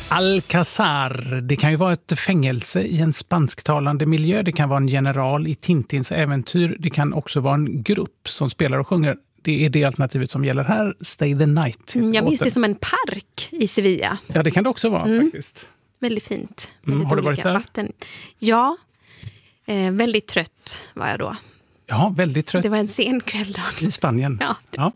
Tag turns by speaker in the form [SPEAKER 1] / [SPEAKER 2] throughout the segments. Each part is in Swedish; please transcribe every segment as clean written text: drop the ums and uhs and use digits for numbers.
[SPEAKER 1] Alcazar, det kan ju vara ett fängelse i en spansktalande miljö. Det kan vara en general i Tintins äventyr. Det kan också vara en grupp som spelar och sjunger. Det är det alternativet som gäller här. Stay the night.
[SPEAKER 2] Jag minns det som en park i Sevilla.
[SPEAKER 1] Ja, det kan det också vara faktiskt.
[SPEAKER 2] Väldigt fint.
[SPEAKER 1] Har du varit där?
[SPEAKER 2] Vatten. Ja, väldigt trött var jag då.
[SPEAKER 1] Ja, väldigt trött.
[SPEAKER 2] Det var en sen kväll då.
[SPEAKER 1] I Spanien.
[SPEAKER 2] Ja.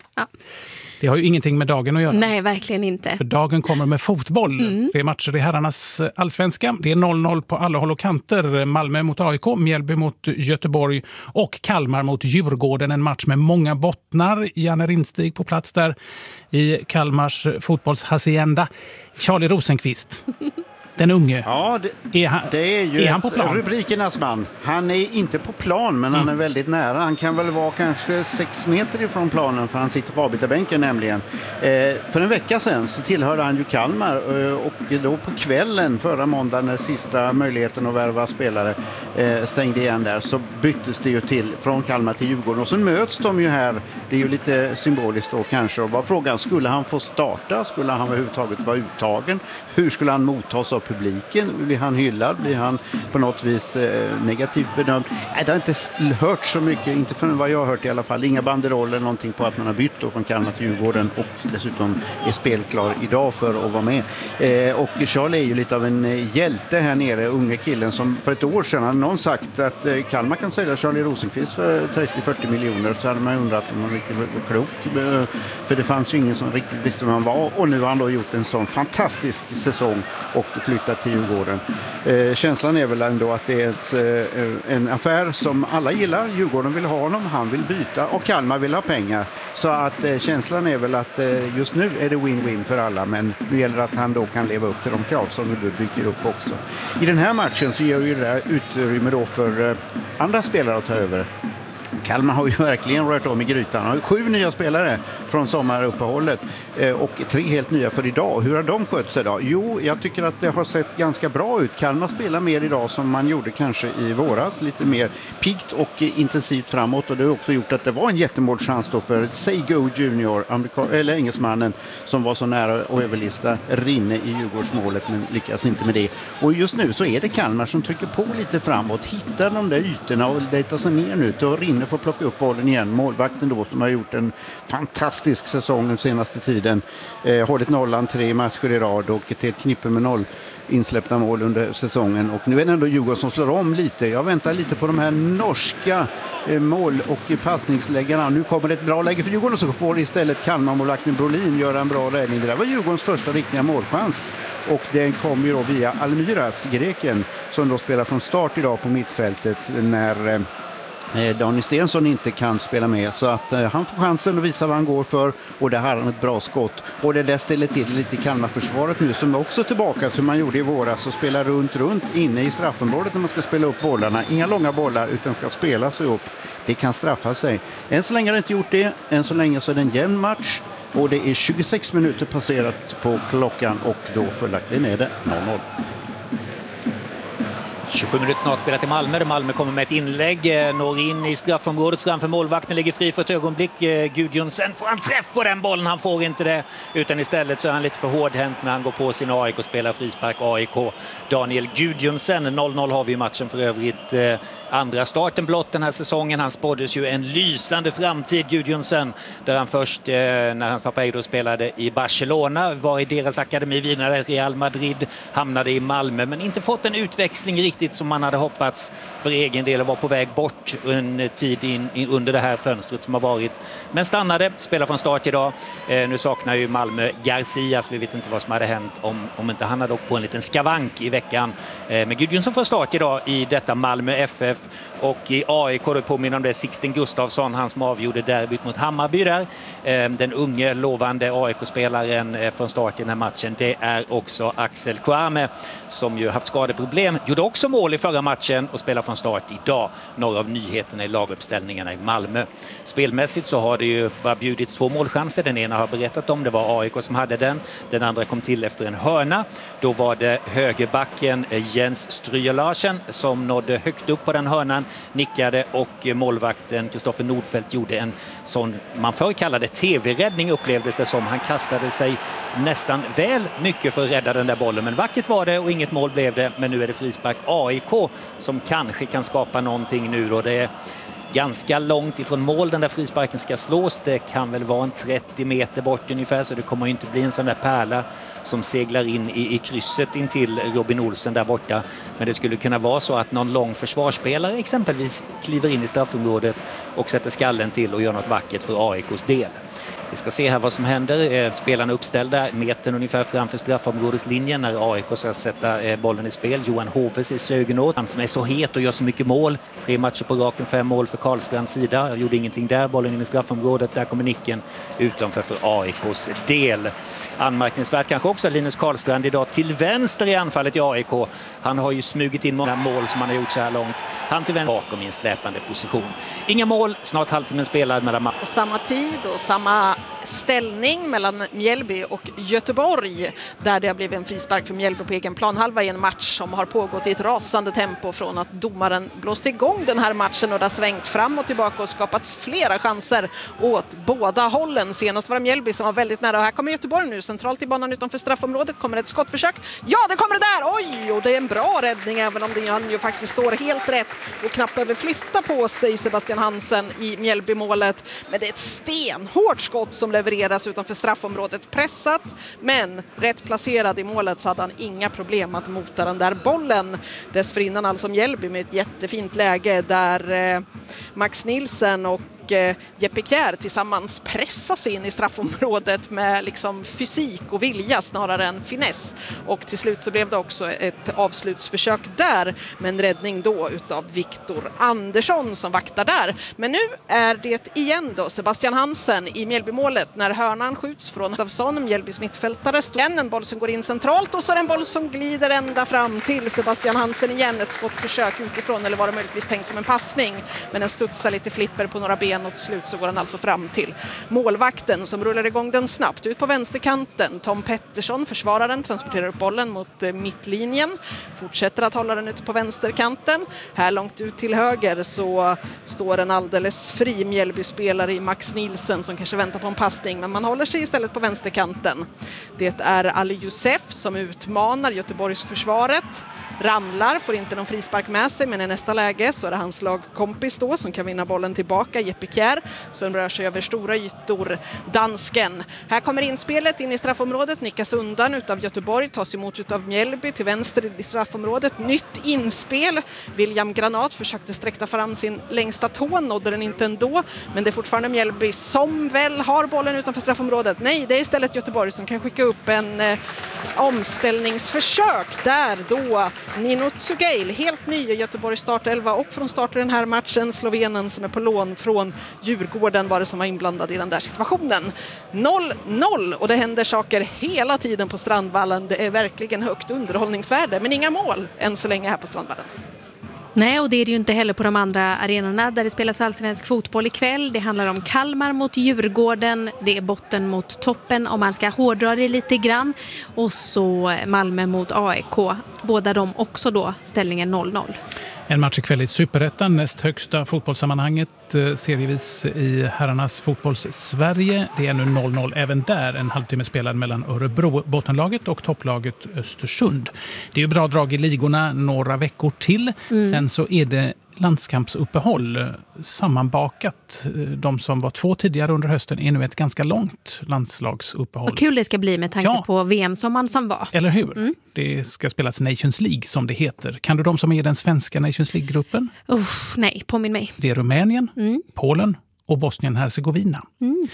[SPEAKER 1] Det har ju ingenting med dagen att göra.
[SPEAKER 2] Nej, verkligen inte.
[SPEAKER 1] För dagen kommer med fotboll. Det är matcher i herrarnas allsvenska. Det är 0-0 på alla håll och kanter. Malmö mot AIK, Mjällby mot Göteborg och Kalmar mot Djurgården. En match med många bottnar. Janne Rindstig på plats där i Kalmars fotbollshacienda. Charlie Rosenqvist. Den unge.
[SPEAKER 3] Ja, det är ju
[SPEAKER 1] han på plan?
[SPEAKER 3] Rubrikernas man. Han är inte på plan, men han är väldigt nära. Han kan väl vara kanske 6 meter ifrån planen, för han sitter på avbytarbänken nämligen. För en vecka sedan så tillhörde han ju Kalmar, och då på kvällen förra måndagen, när sista möjligheten att värva spelare stängde igen där, så byttes det ju till från Kalmar till Djurgården. Och så möts de ju här. Det är ju lite symboliskt då kanske. Och var frågan, skulle han få starta? Skulle han överhuvudtaget vara uttagen? Hur skulle han mottas av publiken? Blir han hyllad? Blir han på något vis negativt bedömd? Nej, det har inte hört så mycket, inte för vad jag har hört i alla fall. Inga banderoller eller någonting på att man har bytt då från Kalmar till Djurgården, och dessutom är spelklar idag för att vara med. Och Charlie är ju lite av en hjälte här nere, unga killen som för ett år sedan hade någon sagt att Kalmar kan sälja Charlie Rosenqvist för 30-40 miljoner, så hade man undrat om man riktigt var klok. För det fanns ju ingen som riktigt visste vem han var, och nu har han då gjort en sån fantastisk säsong och flyttat till Djurgården. Känslan är väl ändå att det är en affär som alla gillar. Djurgården vill ha honom, han vill byta och Kalmar vill ha pengar. Så att känslan är väl att just nu är det win-win för alla, men nu gäller det att han då kan leva upp till de krav som du bygger upp också. I den här matchen så gör ju det utrymme då för andra spelare att ta över. Kalmar har ju verkligen rört om i grytan. Han har 7 nya spelare från sommaruppehållet och 3 helt nya för idag. Hur har de skött sig då? Jo, jag tycker att det har sett ganska bra ut. Kalmar spelar mer idag som man gjorde kanske i våras. Lite mer piggt och intensivt framåt. Och det har också gjort att det var en jättemålchans då för Seigo Junior, eller engelsmannen, som var så nära att överlista Rinne i Djurgårdsmålet, men lyckas inte med det. Och just nu så är det Kalmar som trycker på lite framåt. Hittar de där ytorna och letar sig ner nu. Då Rinne får plocka upp bollen igen. Målvakten då, som har gjort en fantastisk säsong den senaste tiden. Hållit nollan 3 matcher i rad och ett knippe med 0 insläppta mål under säsongen. Och nu är det ändå Djurgården som slår om lite. Jag väntar lite på de här norska mål- och passningsläggarna. Nu kommer det ett bra läge för Djurgården, så får istället Kalmar-målvakten Brolin göra en bra räddning. Det där var Djurgårdens första riktiga målchans. Och den kom ju då via Almiras, greken, som då spelar från start idag på mittfältet när Daniel Stensson inte kan spela med, så att han får chansen att visa vad han går för, och det har han ett bra skott. Och det där ställer till lite i Kalmarförsvaret nu, som är också tillbaka som man gjorde i våras, och spelar runt inne i straffområdet när man ska spela upp bollarna. Inga långa bollar utan ska spela sig upp. Det kan straffa sig. Än så länge har det inte gjort det. Än så länge så är det en jämn match, och det är 26 minuter passerat på klockan, och då följaktligen är det 0-0.
[SPEAKER 4] 27 minuter snart spelat i Malmö. Malmö kommer med ett inlägg, når in i straffområdet framför målvakten, ligger fri för ett ögonblick. Gudjonsen, får han träff på den bollen? Han får inte det, utan istället så är han lite för hårdhänt när han går på sin AIK och spelar frispark. AIK, Daniel Gudjonsen. 0-0 har vi i matchen för övrigt. Andra starten blott den här säsongen. Han spåddes ju en lysande framtid, Gudjonsen, där han först när hans pappa Edo spelade i Barcelona, var i deras akademi, vidare Real Madrid, hamnade i Malmö, men inte fått en utväxling riktigt som man hade hoppats för egen del, och var på väg bort en tid under det här fönstret som har varit. Men stannade, spelar från start idag. Nu saknar ju Malmö Garcia, så vi vet inte vad som hade hänt om inte han hade åkt på en liten skavank i veckan. Men Gudjonsson får start idag i detta Malmö FF, och i AIK då påminner om det Sixten Gustafsson, han som avgjorde derbyt mot Hammarby där. Den unge lovande AIK-spelaren från start i den här matchen, det är också Axel Kouame, som ju haft skadeproblem. Gjorde också mål i förra matchen och spelar från start idag. Några av nyheterna i laguppställningarna i Malmö. Spelmässigt så har det ju bara bjudits 2 målchanser. Den ena har berättat om, det var AIK som hade den. Den andra kom till efter en hörna. Då var det högerbacken Jens Stryger Larsen som nådde högt upp på den hörnan, nickade, och målvakten Kristoffer Nordfeldt gjorde en sån man förr kallade tv-räddning, upplevdes det som. Han kastade sig nästan väl mycket för att rädda den där bollen, men vackert var det och inget mål blev det. Men nu är det frispark AIK som kanske kan skapa någonting nu då. Det är ganska långt ifrån mål den där frisparken ska slås. Det kan väl vara en 30 meter bort ungefär, så det kommer inte bli en sån där pärla som seglar in i krysset in till Robin Olsen där borta. Men det skulle kunna vara så att någon lång försvarsspelare exempelvis kliver in i straffområdet och sätter skallen till och gör något vackert för AIKs del. Vi ska se här vad som händer. Spelarna uppställda metern ungefär framför straffområdeslinjen när AIK ska sätta bollen i spel. Johan Hoves i Sögenåt, han som är så het och gör så mycket mål. 3 matcher på raken, 5 mål för Karlstrands sida. Jag gjorde ingenting där, bollen in i straffområdet. Där kommer nicken utanför för AIKs del. Anmärkningsvärt kanske också Linus Karlstrand idag till vänster i anfallet i AIK. Han har ju smugit in många mål som han har gjort så här långt. Han till vänster bakom i en släpande position. Inga mål, snart halvtimmen spelad mellan
[SPEAKER 5] och samma tid och samma ställning mellan Mjällby och Göteborg, där det har blivit en frispark för Mjällby på egen planhalva i en match som har pågått i ett rasande tempo från att domaren blåste igång den här matchen, och det har svängt fram och tillbaka och skapats flera chanser åt båda hållen. Senast var det Mjällby som var väldigt nära, och här kommer Göteborg nu centralt i banan utanför straffområdet. Kommer ett skottförsök? Ja, det kommer det där! Oj, och det är en bra räddning, även om han ju faktiskt står helt rätt och knappt behöver flytta på sig, Sebastian Hansen i Mjällby-målet. Men det är ett stenhårt skott som levereras utanför straffområdet. Pressat, men rätt placerad i målet, så hade han inga problem att mota den där bollen. Dessförinnan alltså Mjällby med ett jättefint läge där Max Nilsen och Jeppe Kjær tillsammans pressas in i straffområdet med liksom fysik och vilja snarare än finess. Och till slut så blev det också ett avslutsförsök där, med en räddning då utav Viktor Andersson som vaktar där. Men nu är det igen då Sebastian Hansen i Mjällbymålet när hörnan skjuts från Gustavsson, Mjällbys mittfältare. En boll som går in centralt, och så är det en boll som glider ända fram till Sebastian Hansen igen. Ett skottförsök utifrån, eller var det möjligtvis tänkt som en passning, men den studsar lite flipper på några ben, och till slut så går han alltså fram till målvakten som rullar igång den snabbt ut på vänsterkanten. Tom Pettersson, försvararen, transporterar upp bollen mot mittlinjen, fortsätter att hålla den ute på vänsterkanten. Här långt ut till höger så står en alldeles fri Mjällby-spelare i Max Nilsen som kanske väntar på en passning, men man håller sig istället på vänsterkanten. Det är Ali Youssef som utmanar Göteborgs försvaret, ramlar, får inte någon frispark med sig, men i nästa läge så är det hans lagkompis då som kan vinna bollen tillbaka, Jeppe Kjær, som rör sig över stora ytor, dansken. Här kommer inspelet in i straffområdet, nickas undan utav Göteborg, tas emot utav Mjällby till vänster i straffområdet. Nytt inspel. William Granat försökte sträcka fram sin längsta tå, nådde den inte ändå, men det är fortfarande Mjällby som väl har bollen utanför straffområdet. Nej, det är istället Göteborg som kan skicka upp en omställningsförsök där då Nino Tsugail, helt ny i Göteborgs startelva och från start i den här matchen, slovenen som är på lån från Djurgården, var det som var inblandad i den där situationen. 0-0, och det händer saker hela tiden på Strandvallen. Det är verkligen högt underhållningsvärde, men inga mål än så länge här på Strandvallen.
[SPEAKER 2] Nej, och det är det ju inte heller på de andra arenorna där det spelas allsvensk fotboll ikväll. Det handlar om Kalmar mot Djurgården, det är botten mot toppen om man ska hårdra det lite grann, och så Malmö mot AIK. Båda de också då ställningen 0-0.
[SPEAKER 1] En match ikväll i Superettan, näst högsta fotbollssammanhanget serievis i herrarnas fotbolls-Sverige. Det är nu 0-0 även där, en halvtimme spelad mellan Örebro, bottenlaget, och topplaget Östersund. Det är ju bra drag i ligorna några veckor till. Sen så är det landskampsuppehåll sammanbakat. De som var 2 tidigare under hösten är nu ett ganska långt landslagsuppehåll.
[SPEAKER 2] Vad kul det ska bli med tanke på VM-sommaren som var.
[SPEAKER 1] Eller hur? Det ska spelas Nations League som det heter. Kan du de som är i den svenska Nations League-gruppen?
[SPEAKER 2] Nej, påminn mig.
[SPEAKER 1] Det är Rumänien, Polen och Bosnien-Hercegovina.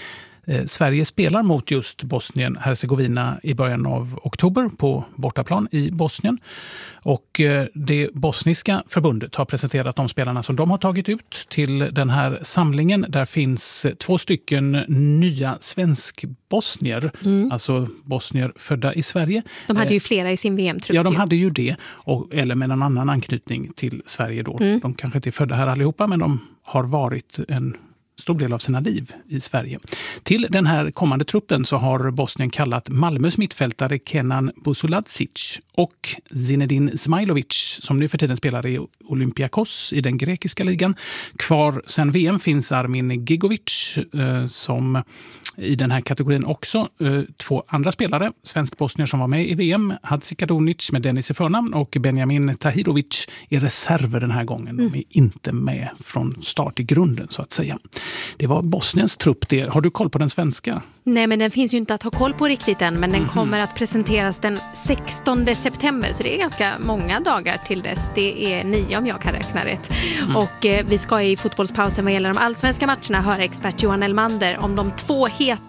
[SPEAKER 1] Sverige spelar mot just Bosnien-Hercegovina i början av oktober på bortaplan i Bosnien. Och det bosniska förbundet har presenterat de spelarna som de har tagit ut till den här samlingen. Där finns 2 stycken nya svensk-bosnier, alltså bosnier födda i Sverige.
[SPEAKER 2] De hade ju flera i sin VM-trupp.
[SPEAKER 1] Ja, de hade ju det. Eller med en annan anknytning till Sverige då. De kanske inte är födda här allihopa, men de har varit en stor del av sina liv i Sverige. Till den här kommande truppen så har Bosnien kallat Malmös mittfältare Kenan Busulacic och Zinedine Zmajlovic, som nu för tiden spelar i Olympiakos i den grekiska ligan. Kvar sen VM finns Armin Gigovic som i den här kategorin också. 2 andra spelare, svensk-bosnier som var med i VM, Hadzi Kadunic med Dennis i förnamn och Benjamin Tahirovic är reserver den här gången. De är inte med från start i grunden så att säga. Det var Bosniens trupp det. Har du koll på den svenska?
[SPEAKER 2] Nej, men den finns ju inte att ha koll på riktigt än, men den kommer att presenteras den 16 september, så det är ganska många dagar till dess. Det är 9 om jag kan räkna rätt. Och vi ska i fotbollspausen vad gäller de allsvenska matcherna höra expert Johan Elmander om de 2 heta